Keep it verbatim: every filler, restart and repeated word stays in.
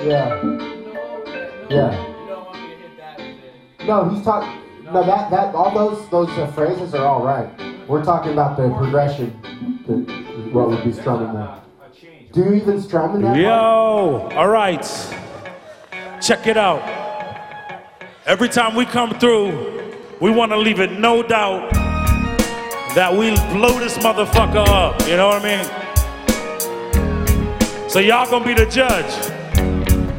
Yeah. Yeah. No, he's talking. No, that that all those those uh, phrases are all right. We're talking about the progression. The, what would be strumming there? Do you even strum in that? Yo, part? All right. Check it out. Every time we come through, we want to leave it no doubt that we blow this motherfucker up. You know what I mean? So y'all gonna be the judge.